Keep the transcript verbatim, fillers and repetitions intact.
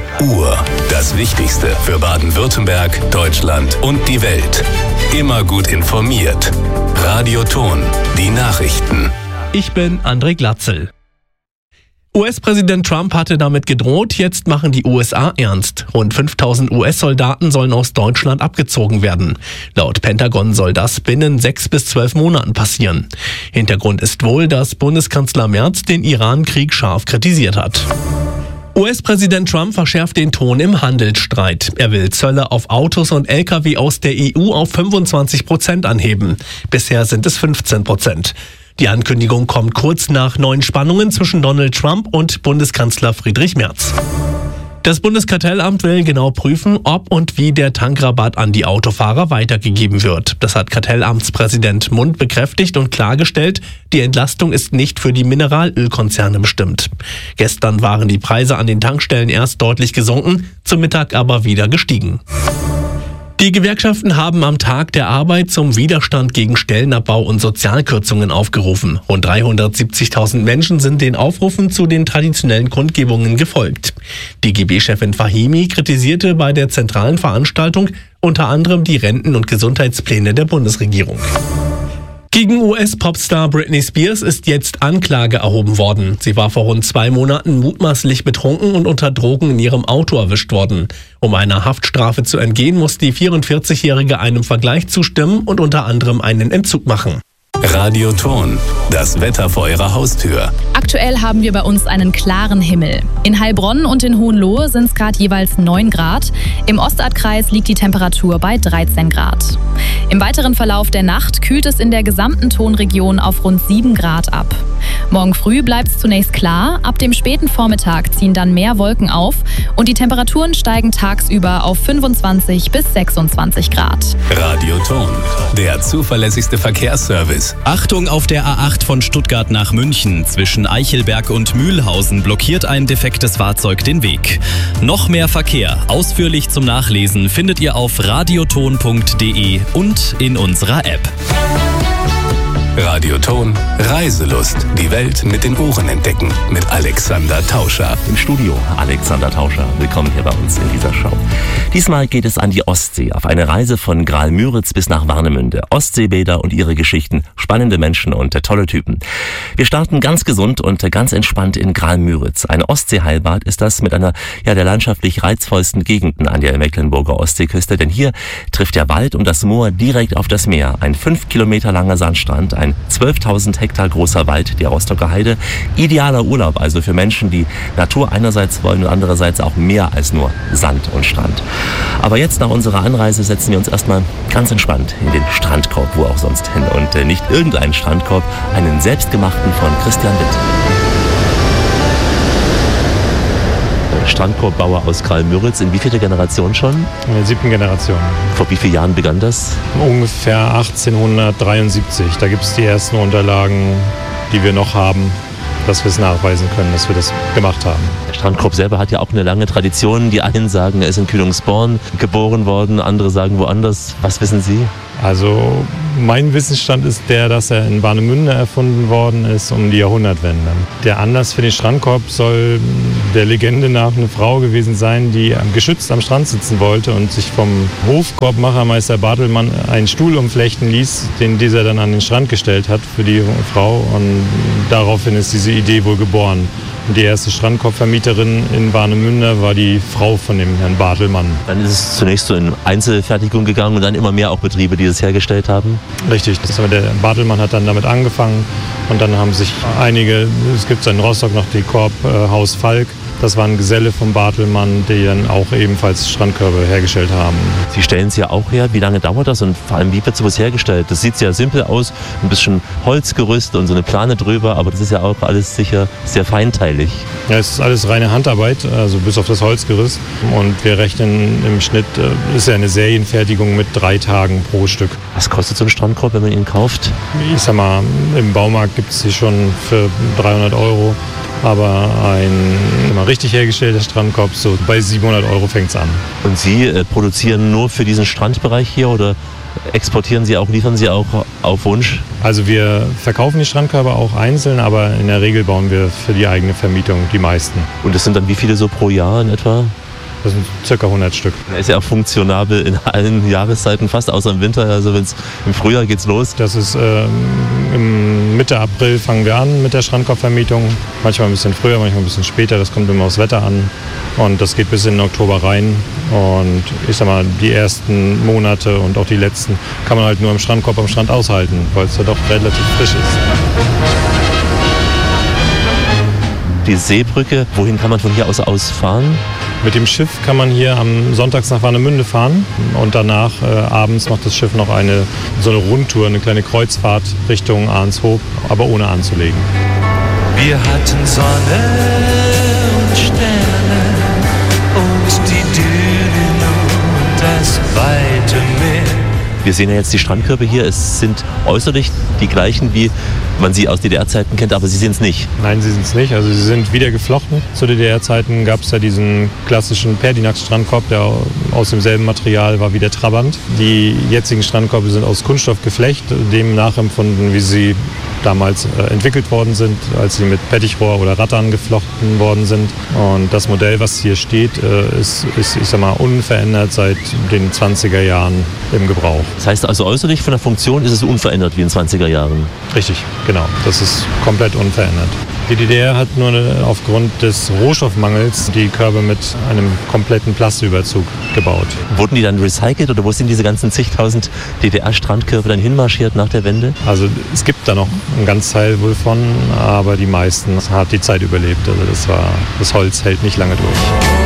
Uhr. Das Wichtigste für Baden-Württemberg, Deutschland und die Welt. Immer gut informiert. Radio Ton, die Nachrichten. Ich bin André Glatzel. U S-Präsident Trump hatte damit gedroht, jetzt machen die U S A ernst. Rund fünftausend U S-Soldaten sollen aus Deutschland abgezogen werden. Laut Pentagon soll das binnen sechs bis zwölf Monaten passieren. Hintergrund ist wohl, dass Bundeskanzler Merz den Iran-Krieg scharf kritisiert hat. U S-Präsident Trump verschärft den Ton im Handelsstreit. Er will Zölle auf Autos und L K W aus der E U auf fünfundzwanzig Prozent anheben. Bisher sind es fünfzehn Prozent. Die Ankündigung kommt kurz nach neuen Spannungen zwischen Donald Trump und Bundeskanzler Friedrich Merz. Das Bundeskartellamt will genau prüfen, ob und wie der Tankrabatt an die Autofahrer weitergegeben wird. Das hat Kartellamtspräsident Mund bekräftigt und klargestellt, die Entlastung ist nicht für die Mineralölkonzerne bestimmt. Gestern waren die Preise an den Tankstellen erst deutlich gesunken, zum Mittag aber wieder gestiegen. Die Gewerkschaften haben am Tag der Arbeit zum Widerstand gegen Stellenabbau und Sozialkürzungen aufgerufen. Rund dreihundertsiebzigtausend Menschen sind den Aufrufen zu den traditionellen Kundgebungen gefolgt. Die G B-Chefin Fahimi kritisierte bei der zentralen Veranstaltung unter anderem die Renten- und Gesundheitspläne der Bundesregierung. Gegen U S-Popstar Britney Spears ist jetzt Anklage erhoben worden. Sie war vor rund zwei Monaten mutmaßlich betrunken und unter Drogen in ihrem Auto erwischt worden. Um einer Haftstrafe zu entgehen, muss die vierundvierzigjährige einem Vergleich zustimmen und unter anderem einen Entzug machen. Radio Ton, das Wetter vor Ihrer Haustür. Aktuell haben wir bei uns einen klaren Himmel. In Heilbronn und in Hohenlohe sind es gerade jeweils neun Grad. Im Ostadtkreis liegt die Temperatur bei dreizehn Grad. Im weiteren Verlauf der Nacht kühlt es in der gesamten Tonregion auf rund sieben Grad ab. Morgen früh bleibt es zunächst klar, ab dem späten Vormittag ziehen dann mehr Wolken auf und die Temperaturen steigen tagsüber auf fünfundzwanzig bis sechsundzwanzig Grad. Radio Ton, der zuverlässigste Verkehrsservice. Achtung, auf der A acht von Stuttgart nach München. Zwischen Eichelberg und Mühlhausen blockiert ein defektes Fahrzeug den Weg. Noch mehr Verkehr, ausführlich zum Nachlesen, findet ihr auf radioton punkt de und in unserer App. Radio Ton, Reiselust. Die Welt mit den Ohren entdecken. Mit Alexander Tauscher. Im Studio Alexander Tauscher. Willkommen hier bei uns in dieser Show. Diesmal geht es an die Ostsee. Auf eine Reise von Graal-Müritz bis nach Warnemünde. Ostseebäder und ihre Geschichten. Spannende Menschen und tolle Typen. Wir starten ganz gesund und ganz entspannt in Graal-Müritz. Ein Ostseeheilbad ist das mit einer ja der landschaftlich reizvollsten Gegenden an der Mecklenburger Ostseeküste. Denn hier trifft der Wald und das Moor direkt auf das Meer. Ein fünf Kilometer langer Sandstrand. Ein zwölftausend Hektar großer Wald, die Rostocker Heide. Idealer Urlaub also für Menschen, die Natur einerseits wollen und andererseits auch mehr als nur Sand und Strand. Aber jetzt nach unserer Anreise setzen wir uns erstmal ganz entspannt in den Strandkorb, wo auch sonst hin. Und äh, nicht irgendeinen Strandkorb, einen selbstgemachten von Christian Witt. Strandkorbbauer aus Graal-Müritz. In wie vierte Generation schon? In der siebten Generation. Vor wie vielen Jahren begann das? Ungefähr achtzehnhundertdreiundsiebzig. Da gibt es die ersten Unterlagen, die wir noch haben, dass wir es nachweisen können, dass wir das gemacht haben. Der Strandkorb selber hat ja auch eine lange Tradition. Die einen sagen, er ist in Kühlungsborn geboren worden, andere sagen woanders. Was wissen Sie? Also mein Wissensstand ist der, dass er in Warnemünde erfunden worden ist um die Jahrhundertwende. Der Anlass für den Strandkorb soll der Legende nach eine Frau gewesen sein, die geschützt am Strand sitzen wollte und sich vom Hofkorbmacher Meister Bartelmann einen Stuhl umflechten ließ, den dieser dann an den Strand gestellt hat für die Frau. Und daraufhin ist diese Idee wohl geboren. Und die erste Strandkorbvermieterin in Warnemünde war die Frau von dem Herrn Bartelmann. Dann ist es zunächst so in Einzelfertigung gegangen und dann immer mehr auch Betriebe, die das hergestellt haben? Richtig, das war der Bartelmann hat dann damit angefangen und dann haben sich einige, es gibt in Rostock noch die Korbhaus Falk. Das waren Geselle vom Bartelmann, die dann auch ebenfalls Strandkörbe hergestellt haben. Sie stellen es ja auch her. Wie lange dauert das und vor allem, wie wird sowas hergestellt? Das sieht sehr simpel aus, ein bisschen Holzgerüst und so eine Plane drüber, aber das ist ja auch alles sicher sehr feinteilig. Ja, es ist alles reine Handarbeit, also bis auf das Holzgerüst. Und wir rechnen im Schnitt, ist ja eine Serienfertigung mit drei Tagen pro Stück. Was kostet so ein Strandkorb, wenn man ihn kauft? Ich sag mal, im Baumarkt gibt es sie schon für dreihundert Euro. Aber ein mal richtig hergestellter Strandkorb, so bei siebenhundert Euro fängt es an. Und Sie äh, produzieren nur für diesen Strandbereich hier oder exportieren Sie auch, liefern Sie auch auf Wunsch? Also wir verkaufen die Strandkörbe auch einzeln, aber in der Regel bauen wir für die eigene Vermietung die meisten. Und das sind dann wie viele so pro Jahr in etwa? Das sind circa hundert Stück. Er ist ja auch funktionabel in allen Jahreszeiten, fast außer im Winter. Also wenn's im Frühjahr geht's los. Das ist äh, im Mitte April fangen wir an mit der Strandkorbvermietung. Manchmal ein bisschen früher, manchmal ein bisschen später. Das kommt immer aufs Wetter an. Und das geht bis in den Oktober rein. Und ich sag mal, die ersten Monate und auch die letzten kann man halt nur im Strandkorb am Strand aushalten, weil es ja doch relativ frisch ist. Die Seebrücke, wohin kann man von hier aus ausfahren? Mit dem Schiff kann man hier am Sonntags nach Warnemünde fahren und danach äh, abends macht das Schiff noch eine so eine Rundtour, eine kleine Kreuzfahrt Richtung Arnshoop, aber ohne anzulegen. Wir hatten Sonne und Sterne und die Dünen und das weite Meer. Wir sehen ja jetzt die Strandkörbe hier. Es sind äußerlich die gleichen, wie man sie aus D D R-Zeiten kennt, aber sie sind es nicht. Nein, sie sind es nicht. Also sie sind wieder geflochten. Zu D D R-Zeiten gab es ja diesen klassischen Perdinax-Strandkorb, der aus demselben Material war wie der Trabant. Die jetzigen Strandkörbe sind aus Kunststoffgeflecht, dem nachempfunden, wie sie damals äh, entwickelt worden sind, als sie mit Pettichrohr oder Rattan geflochten worden sind. Und das Modell, was hier steht, äh, ist, ist, ich sag mal, unverändert seit den zwanziger Jahren im Gebrauch. Das heißt also äußerlich von der Funktion ist es unverändert wie in den zwanziger Jahren. Richtig, genau. Das ist komplett unverändert. Die D D R hat nur aufgrund des Rohstoffmangels die Körbe mit einem kompletten Plastüberzug gebaut. Wurden die dann recycelt oder wo sind diese ganzen zigtausend D D R-Strandkörbe dann hinmarschiert nach der Wende? Also es gibt da noch einen ganz Teil wohl von, aber die meisten hat die Zeit überlebt. Also das war, das Holz hält nicht lange durch.